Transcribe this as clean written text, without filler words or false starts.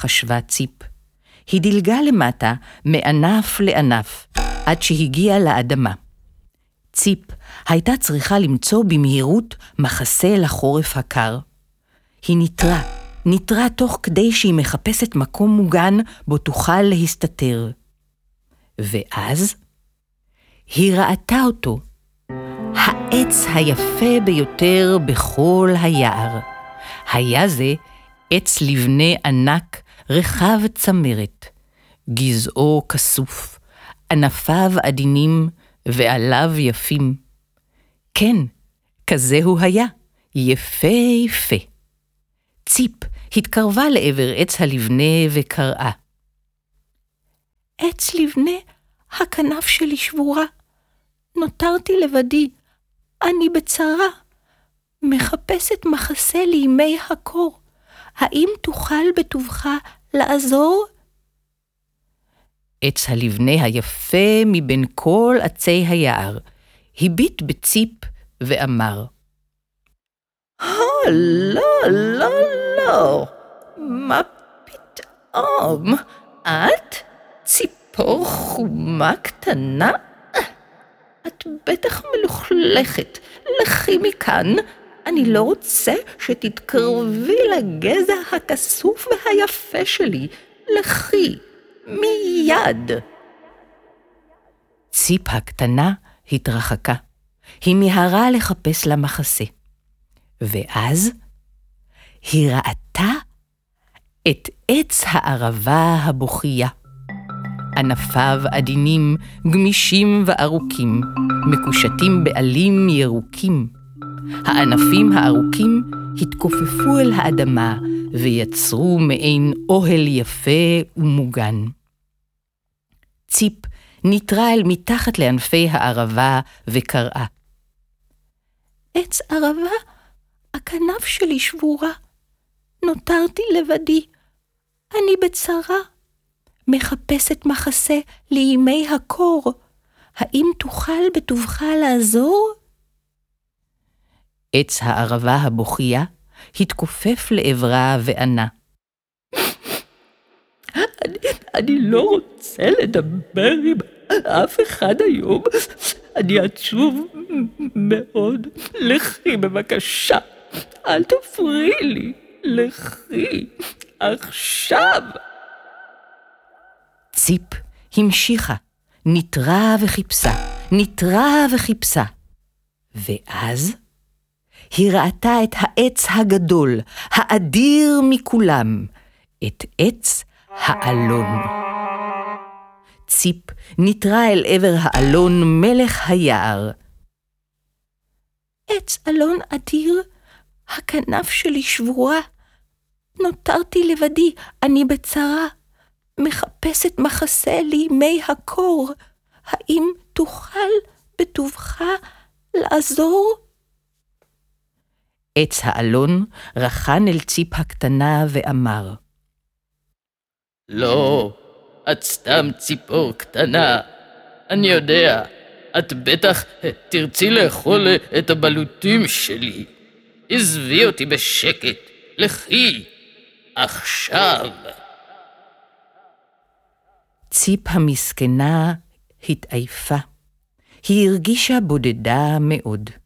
חשבה ציפ. היא דילגה למטה מענף לענף, עד שהגיעה לאדמה. ציפ הייתה צריכה למצוא במהירות מחסה לחורף הקר. היא ניטרה תוך כדי שהיא מחפשת מקום מוגן בו תוכל להסתתר. ואז היא ראתה אותו, העץ היפה ביותר בכל היער. היה זה עץ לבנה ענק רחב צמרת, גזעו כסוף, ענפיו עדינים ועליו יפים. כן, כזה הוא היה, יפה. ציפ התקרבה לעבר עץ הלבנה וקראה. עץ לבנה, הכנף שלי שבורה. נותרתי לבדי, אני בצרה. מחפשת מחסה לימי הקור. האם תוכל בטובך לעזור? עץ הלבנה היפה מבין כל עצי היער, הביט בציפ ואמר, לא, מה פתאום? את ציפור חומה קטנה? את בטח מלוכלכת, לכי מכאן. אני לא רוצה שתתקרבי לגזע הכסוף והיפה שלי. לכי, מיד. ציפ הקטנה התרחקה. היא מיהרה לחפש לה מחסה. ואז היא ראתה את עץ הערבה הבוכייה. ענפיו עדינים, גמישים וארוכים, מקושטים בעלים ירוקים. הענפים הארוכים התכופפו אל האדמה ויצרו מעין אוהל יפה ומוגן. ציפ ניטרה אל מתחת לענפי הערבה וקראה. עץ ערבה, הכנף שלי שבורה. נותרתי לבדי, אני בצרה. מחפשת מחסה לימי הקור. האם תוכל בטובך לעזור? עץ הערבה הבוכייה התכופף לעברה וענה. אני לא רוצה לדבר עם אף אחד היום. אני עצוב מאוד. לכי בבקשה, אל תפריעי לי. לכי, עכשיו. ציפ המשיכה, ניטרה וחיפשה. ואז היא ראתה את העץ הגדול, האדיר מכולם, את עץ האלון. ציפ ניטרה אל עבר האלון מלך היער. עץ אלון אדיר, הכנף שלי שבורה. נותרתי לבדי, אני בצרה. מחפשת מחסה לימי הקור. האם תוכל בטובך לעזור? עץ האלון רחן אל ציפ הקטנה ואמר, לא, את סתם ציפור קטנה. אני יודע, את בטח תרצי לאכול את הבלוטים שלי. עזבי אותי בשקט, לכי, עכשיו. ציפ המסכנה התעייפה. היא הרגישה בודדה מאוד.